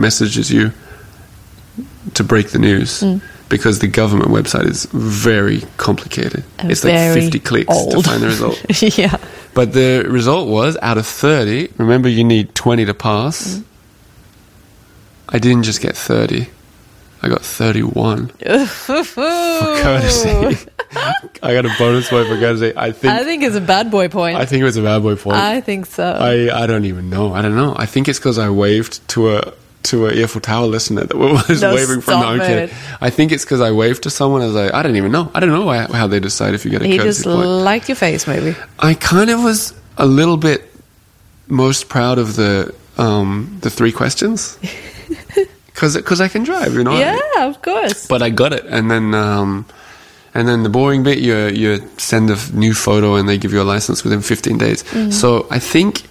messages you to break the news. Because the government website is very complicated. It's like 50 clicks to find the result. Yeah. But the result was, out of 30, remember you need 20 to pass. I didn't just get 30. I got 31. For courtesy. I got a bonus point for courtesy. I think it's a bad boy point. I think it was a bad boy point. I think so. I don't even know. I don't know. I think it's because I waved to a Eiffel Tower listener that was waving from the arcade. I think it's because I waved to someone. I was like, I don't even know. I don't know how they decide if you get a courtesy point. He just liked your face, maybe. I kind of was a little bit most proud of the 3 questions because I can drive, you know. Yeah, of course. But I got it, and then the boring bit, you send a new photo and they give you a license within 15 days. So I think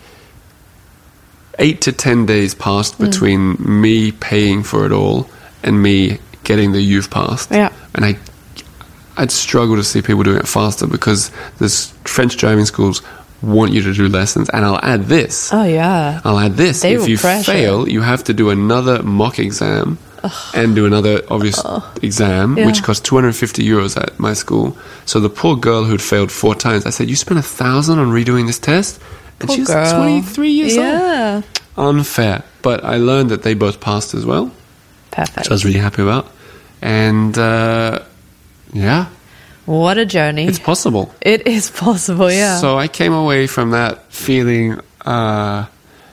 8 to 10 days passed between me paying for it all and me getting the youth pass. Yeah. And I'd struggle to see people doing it faster because there's French driving schools want you to do lessons. And I'll add this. Oh, yeah. I'll add this. They if you pressure. fail, you have to do another mock exam and do another obvious exam, which cost 250 euros at my school. So the poor girl who'd failed 4 times, I said, you spent 1,000 on redoing this test? And Poor she's girl. 23 years old. Yeah. Unfair. But I learned that they both passed as well, Perfect. which I was really happy about. And, yeah. What a journey. It's possible. It is possible, yeah. So I came away from that feeling, dare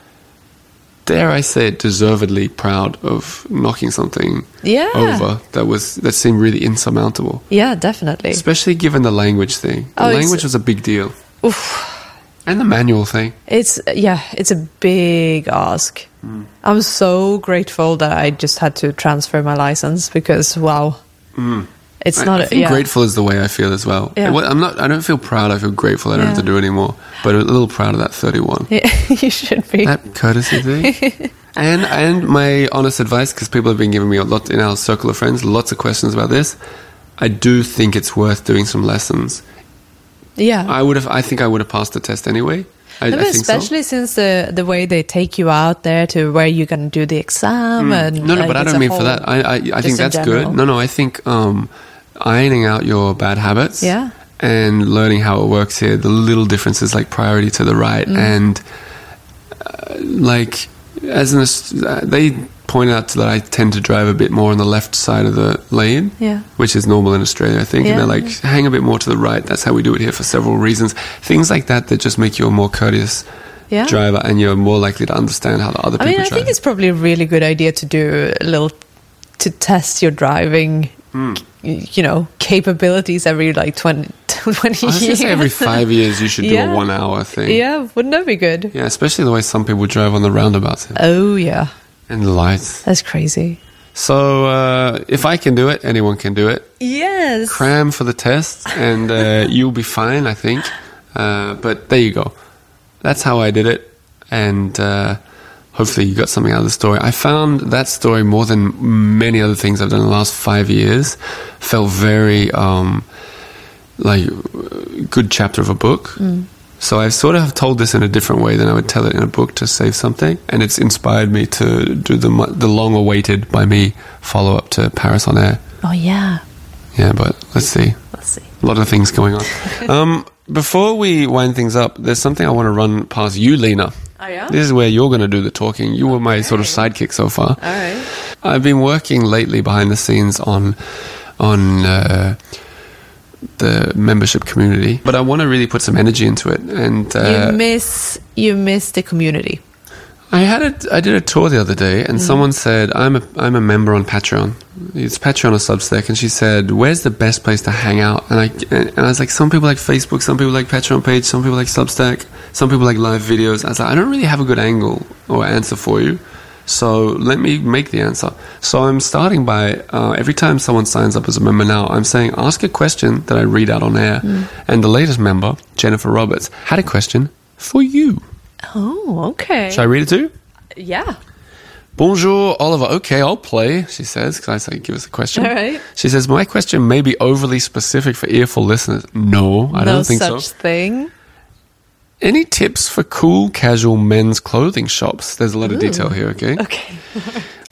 I say it, deservedly proud of knocking something over that seemed really insurmountable. Yeah, definitely. Especially given the language thing. The language was a big deal. Oof. And the manual thing. It's a big ask. I'm so grateful that I just had to transfer my license because, wow. It's not. I think grateful is the way I feel as well. Yeah. I don't feel proud. I feel grateful. I don't have to do it anymore. But a little proud of that 31. Yeah, you should be. That courtesy thing. and my honest advice, because people have been giving me a lot in our circle of friends, lots of questions about this. I do think it's worth doing some lessons. Yeah. I think I would have passed the test anyway. I think especially since the way they take you out there to where you're going to do the exam. And no, but I don't mean for that. I think that's good. No, I think ironing out your bad habits and learning how it works here, the little differences like priority to the right and they point out that I tend to drive a bit more on the left side of the lane, which is normal in Australia, I think. And they're like, hang a bit more to the right. That's how we do it here for several reasons. Things like that just make you a more courteous driver, and you're more likely to understand how the other people drive. I think it's probably a really good idea to do to test your driving, capabilities every 20 I was going to say every 5 years you should do a 1 hour thing. Yeah, wouldn't that be good? Yeah, especially the way some people drive on the roundabouts here. Oh, yeah. And the lights. That's crazy. So, if I can do it, anyone can do it. Yes. Cram for the test, and you'll be fine, I think. But there you go. That's how I did it, and hopefully you got something out of the story. I found that story, more than many other things I've done in the last 5 years, felt very good chapter of a book. So I sort of have told this in a different way than I would tell it in a book to save something, and it's inspired me to do the long-awaited by me follow-up to Paris on Air. Oh, yeah. Yeah, but let's see. A lot of things going on. Before we wind things up, there's something I want to run past you, Lena. Oh, yeah? This is where you're going to do the talking. You were my sort of sidekick so far. All right. I've been working lately behind the scenes on the membership community, but I want to really put some energy into it. And you miss the community. I did a tour the other day, and someone said, I'm a member on Patreon. It's Patreon or Substack, and she said, where's the best place to hang out? And I was like, some people like Facebook, some people like Patreon page, some people like Substack, some people like live videos. I was like, I don't really have a good angle or answer for you, so let me make the answer. So I'm starting by, every time someone signs up as a member now, I'm saying, ask a question that I read out on air. And the latest member, Jennifer Roberts, had a question for you. Oh, okay. Should I read it too? Yeah. Bonjour, Oliver. Okay, I'll play, she says, because I say give us a question. All right. She says, my question may be overly specific for earful listeners. No, I don't think so. No such thing. Any tips for cool, casual men's clothing shops? There's a lot of detail here, okay? Okay.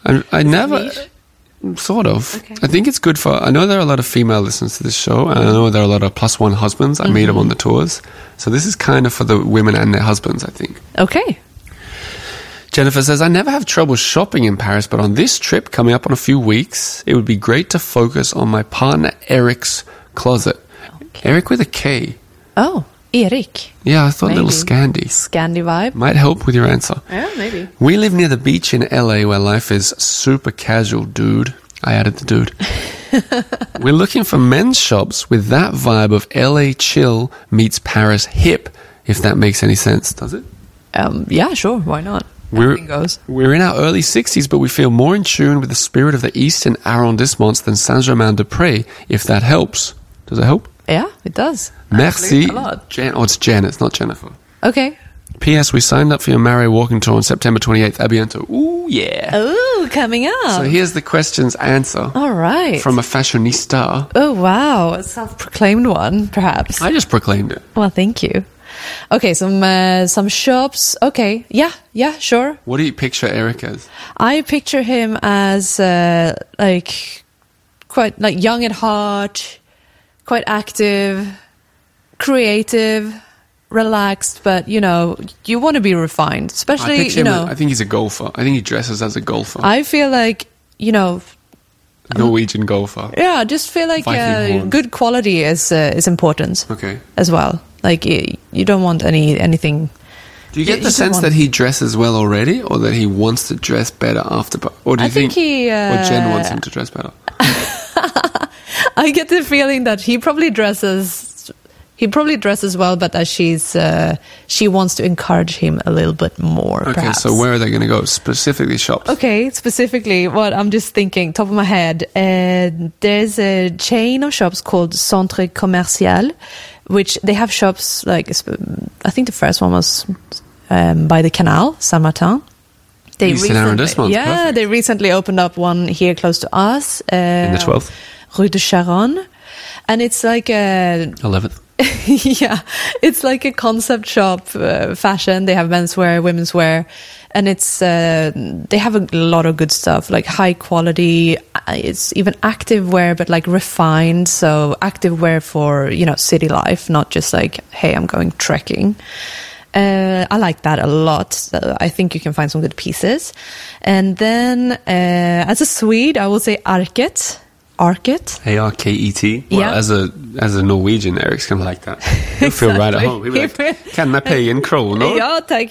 I never... niche? Sort of. Okay. I think it's good for... I know there are a lot of female listeners to this show, and I know there are a lot of +1 husbands. I meet them on the tours. So this is kind of for the women and their husbands, I think. Okay. Jennifer says, I never have trouble shopping in Paris, but on this trip coming up in a few weeks, it would be great to focus on my partner Eric's closet. Okay. Eric with a K. Oh, Erik. Yeah, I thought Maybe. little Scandi. Scandi vibe. Might help with your answer. Yeah, maybe. We live near the beach in LA where life is super casual, dude. I added the dude. We're looking for men's shops with that vibe of LA chill meets Paris hip, if that makes any sense, does it? Yeah, sure. Why not? We're Anything goes. in our early 60s, but we feel more in tune with the spirit of the Eastern arrondissements than Saint-Germain-des-Prés, if that helps. Does it help? Yeah, it does. Merci. Actually, a lot. Jen. Oh, it's Jen. It's not Jennifer. Okay. P.S. We signed up for your Marais walking tour on September 28th. A bientôt. Ooh, yeah. Oh, coming up. So here's the question's answer All right. from a fashionista. Oh, wow. A self-proclaimed one, perhaps. I just proclaimed it. Well, thank you. Okay, some shops. Okay, yeah, sure. What do you picture Eric as? I picture him as like quite like young at heart, quite active, creative, relaxed, but you know, you want to be refined, I especially picture you him. know. I think he's a golfer. I think he dresses as a golfer. I feel like you know. Norwegian golfer. Yeah, just feel like Viking horns. good quality is important Okay. as well. Like you don't want anything. Do you get You the don't sense want- that he dresses well already, or that he wants to dress better after? Or do you I think he, or Jen wants him to dress better? I get the feeling that he probably dresses well, but that she wants to encourage him a little bit more. Okay, perhaps. so where are they going to go? Specifically shops. Okay, specifically, what I'm just thinking, top of my head, there's a chain of shops called Centre Commercial, which they have shops like, I think the first one was by the Canal, Saint-Martin. Eastern arrondissement, Yeah, perfect. they recently opened up one here close to us. In the 12th? Rue de Charonne. And it's like a 11th. yeah, it's like a concept shop, fashion. They have menswear, women's wear, and it's they have a lot of good stuff, like high quality. It's even active wear, but like refined. So active wear for city life, not just like, hey, I'm going trekking. I like that a lot. So I think you can find some good pieces. And then as a Swede, I will say Arket. Arket. Arket. Well, Yeah. as a Norwegian, Eric's going to like that. He'll feel right at home. He'll be like, can I pay in kroner? Ja, tack.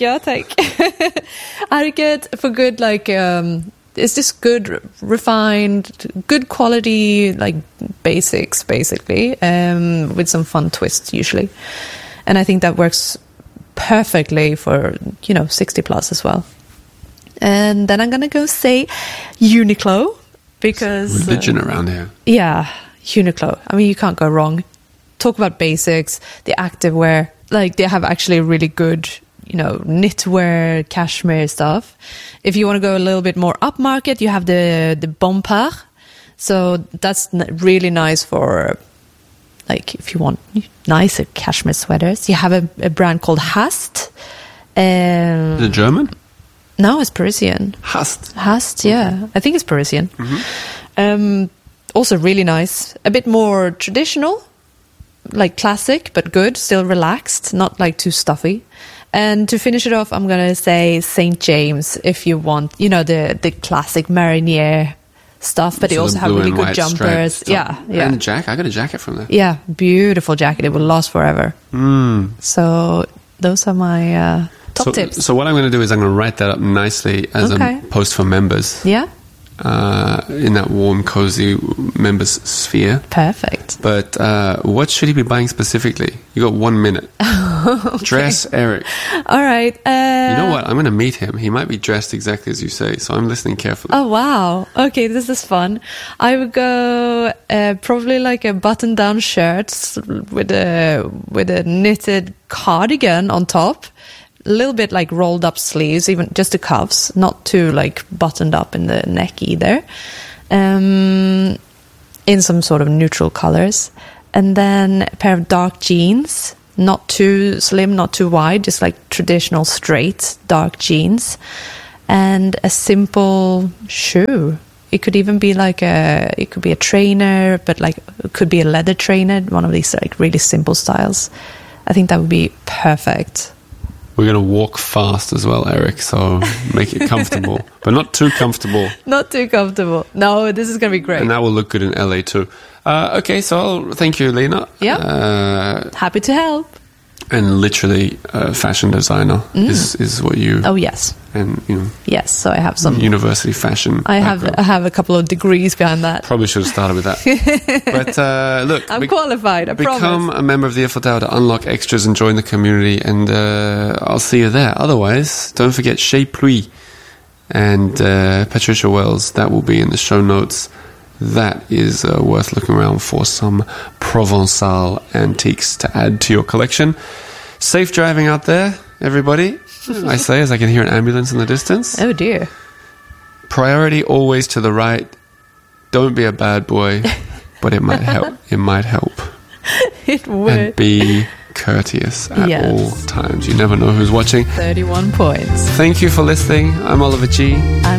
Arket for good, like, it's just good, refined, good quality, like basics, basically, with some fun twists usually. And I think that works perfectly for, 60 plus as well. And then I'm going to go say Uniqlo. Because Religion around here. yeah, Uniqlo. I mean, you can't go wrong. Talk about basics, the activewear. Like, they have actually really good, knitwear, cashmere stuff. If you want to go a little bit more upmarket, you have the Bompard. So that's really nice for, like, if you want nicer cashmere sweaters. You have a brand called Hast. Is it German? No, it's Parisian. Hast. Yeah. I think it's Parisian. Also really nice. A bit more traditional, like classic, but good, still relaxed, not like too stuffy. And to finish it off, I'm going to say St. James, if you want, the classic marinier stuff, but they So also the have blue really and good white jumpers. striped Yeah, top. yeah. And a jacket. I got a jacket from there. Yeah, beautiful jacket. It will last forever. So those are my top tips. So what I'm going to do is I'm going to write that up nicely as Okay. a post for members. Yeah, In that warm, cozy members sphere. perfect. But what should he be buying specifically? You got 1 minute. Dress Eric. All right. You know what? I'm going to meet him. He might be dressed exactly as you say, so I'm listening carefully. Oh wow! Okay, this is fun. I would go probably like a button-down shirt with a knitted cardigan on top, a little bit like rolled up sleeves, even just the cuffs, not too like buttoned up in the neck either. In some sort of neutral colors, and then a pair of dark jeans. Not too slim, not too wide, just like traditional straight dark jeans. and a simple shoe. It could even be like it could be a trainer, but like it could be a leather trainer, one of these like really simple styles. I think that would be perfect. We're going to walk fast as well, Eric, so make it comfortable, but not too comfortable. Not too comfortable. No, this is going to be great. And that will look good in LA too. Okay, so thank you, Lena. Yeah. Happy to help. And literally, fashion designer is what you... Oh, yes. And, you know... Yes, so I have some... University fashion I have a couple of degrees behind that. Probably should have started with that. But, look... I'm qualified, I promise. Become a member of the Eiffel Tower to unlock extras and join the community, and I'll see you there. Otherwise, don't forget Chez Pluie and Patricia Wells. That will be in the show notes. That is worth looking around for some Provençal antiques to add to your collection. Safe driving out there, everybody. I say as I can hear an ambulance in the distance. Oh dear. Priority always to the right. Don't be a bad boy, but it might help. It might help. It would. And be courteous at all times. You never know who's watching. 31 points. Thank you for listening. I'm Oliver G.